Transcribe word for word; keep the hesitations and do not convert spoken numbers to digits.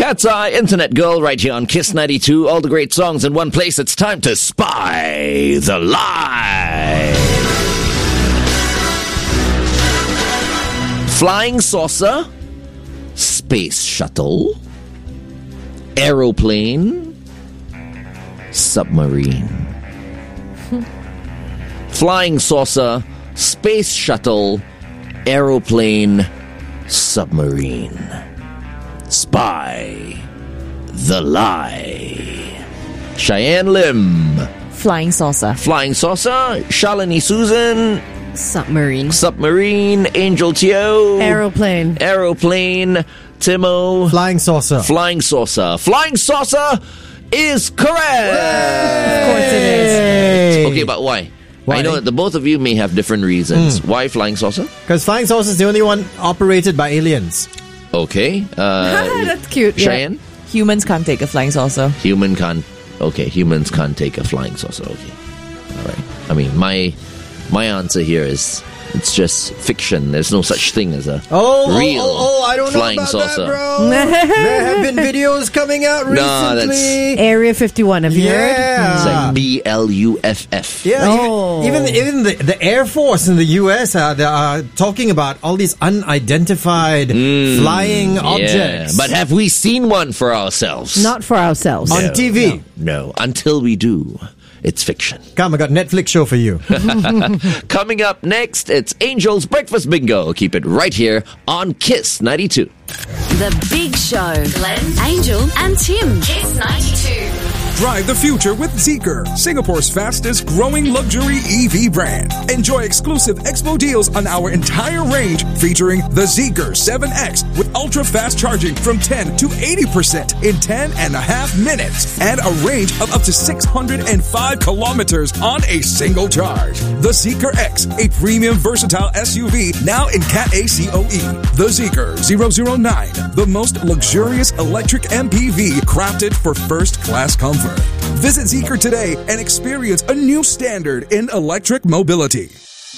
Cat's Eye, Internet Girl, right here on Kiss ninety-two. All the great songs in one place. It's time to spy the lie. Flying saucer, space shuttle, aeroplane, submarine. Flying saucer, space shuttle, aeroplane, submarine. Spy the lie. Cheyenne Lim. Flying saucer. Flying saucer. Shalini Susan. Submarine. Submarine. Angel Teo. Aeroplane. Aeroplane. Timo. Flying saucer. Flying saucer. Flying saucer is correct. Of course it is. Okay, but why? Why? I know that the both of you may have different reasons. Mm. Why flying saucer? Because flying saucer is the only one operated by aliens. Okay. Uh, That's cute. Cheyenne? Yeah. Humans can't take a flying saucer. Human can't. Okay, humans can't take a flying saucer. Okay. All right. I mean, my my answer here is it's just fiction. There's no such thing as a oh, real oh, oh, oh, I don't flying know about saucer. that, bro. There have been videos coming out recently. No, that's Area fifty-one, have you yeah. heard? It's like B L U F F. Yeah, Oh. even even, even the, the Air Force in the U S uh, they are talking about all these unidentified Mm, flying yeah. objects. But have we seen one for ourselves? Not for ourselves. on T V. No. Until we do, it's fiction. Come, I got a Netflix show for you. Coming up next, it's Angel's Breakfast Bingo. Keep it right here on Kiss ninety-two. The Big Show. Glenn, Angel, and Tim. Kiss ninety-two. Drive the future with Zeekr, Singapore's fastest growing luxury E V brand. Enjoy exclusive expo deals on our entire range featuring the Zeekr seven X with ultra fast charging from ten to eighty percent in ten and a half minutes and a range of up to six hundred five kilometers on a single charge. The Zeekr X, a premium versatile S U V now in Cat A C O E. The Zeekr zero zero nine, the most luxurious electric M P V crafted for first class comfort. Visit Zeekr today and experience a new standard in electric mobility.